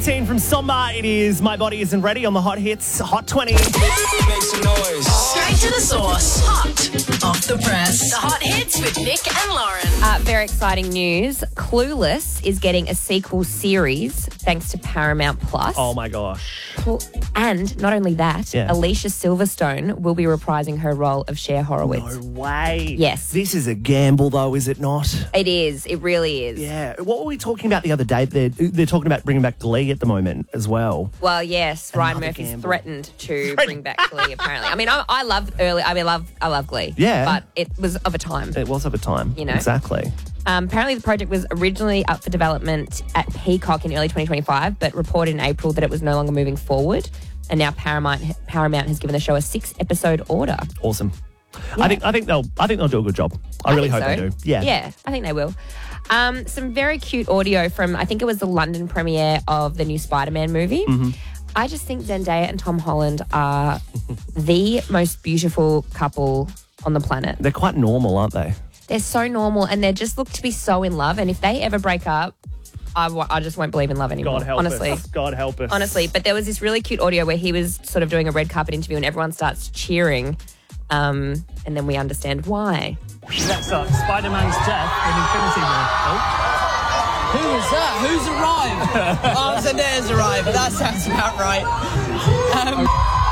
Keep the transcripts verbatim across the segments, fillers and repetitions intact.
eighteen from Somba. It is My Body Isn't Ready on the Hot Hits Hot twenty. Make some noise. Straight to the source. Hot off the press. The Hot Hits with Nick and Lauren. Uh, very exciting news. Clueless is getting a sequel series thanks to Paramount Plus. Oh, my gosh. Well, and not only that, Yeah. Alicia Silverstone will be reprising her role of Cher Horowitz. No way. Yes. This is a gamble, though, is it not? It is. It really is. Yeah. What were we talking about the other day? They're, they're talking about bringing back Glee at the moment as well. Well, yes, Ryan Another Murphy's gamble. threatened to bring back Glee, apparently. I mean, I, I love early, I mean, I love, I love Glee. Yeah. But it was of a time. It was of a time. You know? Exactly. Um, apparently, the project was originally up for development at Peacock in early twenty twenty-five, but reported in April that it was no longer moving forward. And now Paramount Paramount has given the show a six-episode order. Awesome. I think I think they'll I think they'll do a good job. I, I really think hope so. they do. Yeah. Yeah, I think they will. Um, some very cute audio from, I think it was the London premiere of the new Spider-Man movie. Mm-hmm. I just think Zendaya and Tom Holland are the most beautiful couple on the planet. They're quite normal, aren't they? They're so normal and they just look to be so in love. And if they ever break up, I, w- I just won't believe in love anymore. God help honestly. us. God help us. Honestly. But there was this really cute audio where he was sort of doing a red carpet interview and everyone starts cheering. Um, and then we understand why. That's uh, Spider-Man's death in Infinity War. Oh. Who was that? Who's arrived? Oh, Zendaya's arrived. That sounds about right. Um,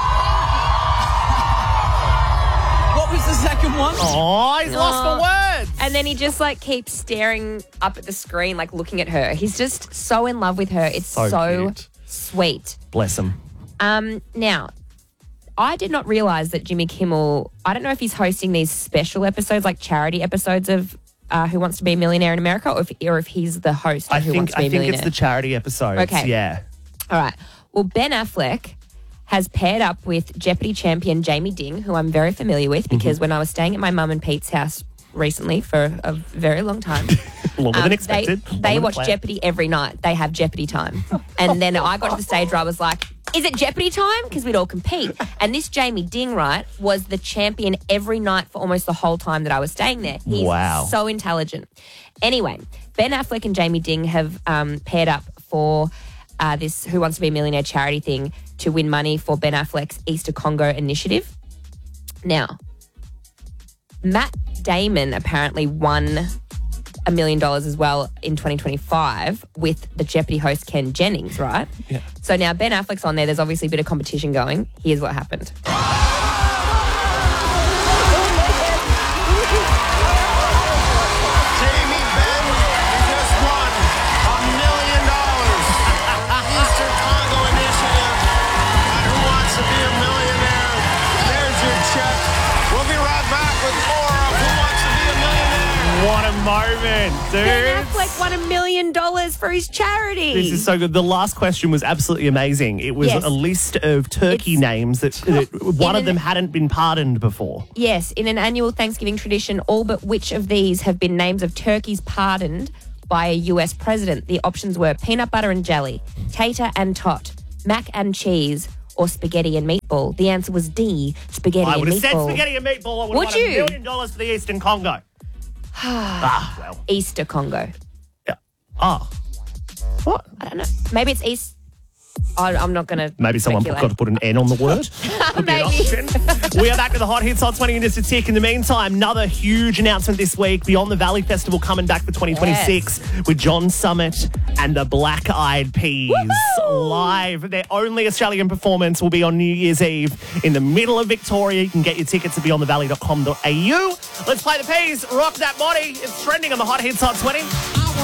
what was the second one? Oh, he's lost for words. And then he just like keeps staring up at the screen, like looking at her. He's just so in love with her. It's So so, cute. sweet. Bless him. Um, now, I did not realize that Jimmy Kimmel, I don't know if he's hosting these special episodes, like charity episodes of uh, Who Wants to Be a Millionaire in America, or if, or if he's the host of I Who think Wants to Be I a think Millionaire. it's the charity episodes. Okay. Yeah. All right. Well, Ben Affleck has paired up with Jeopardy champion Jamie Ding, who I'm very familiar with because Mm-hmm. when I was staying at my mum and Pete's house recently for a very long time. Longer um, than expected. They, Longer they than watch planned. Jeopardy every night. They have Jeopardy time. And then I got to the stage where I was like, is it Jeopardy time? Because we'd all compete. And this Jamie Ding, right, was the champion every night for almost the whole time that I was staying there. He's Wow. so intelligent. Anyway, Ben Affleck and Jamie Ding have um, paired up for uh, this Who Wants to Be a Millionaire charity thing to win money for Ben Affleck's Easter Congo initiative. Now, Matt Damon apparently won a million dollars as well in twenty twenty-five with the Jeopardy host Ken Jennings, right? Yeah. So now Ben Affleck's on there. There's obviously a bit of competition going. Here's what happened. Jamie Benn, you just won a million dollars. Easter Congo Initiative. And Who Wants to Be a Millionaire? There's your check. We'll be right back with more of Who Wants to Be a Millionaire. What a moment, dude. Ben Affleck won a million dollars for his charity. This is so good. The last question was absolutely amazing. It was Yes. a list of turkey It's- names that, that one In of them an- hadn't been pardoned before. Yes, in an annual Thanksgiving tradition, all but which of these have been names of turkeys pardoned by a U S president? The options were peanut butter and jelly, tater and tot, mac and cheese, or spaghetti and meatball. The answer was D, spaghetti I and would have said meatball. spaghetti and meatball. I would, Would have won you? a million dollars for the Eastern Congo. ah, well. Easter Congo. Yeah. Ah. What? I don't know. Maybe it's East. I, I'm not going to. Maybe someone got to put an N on the word. Could be an Maybe. option. We are back with the Hot Hits Hot twenty in just a tick. In the meantime, another huge announcement this week. Beyond the Valley Festival coming back for twenty twenty-six with John Summit and the Black Eyed Peas. Woohoo! Live. Their only Australian performance will be on New Year's Eve in the middle of Victoria. You can get your tickets at beyond the valley dot com dot a u. Let's play the Peas. Rock that body. It's trending on the Hot Hits Hot twenty.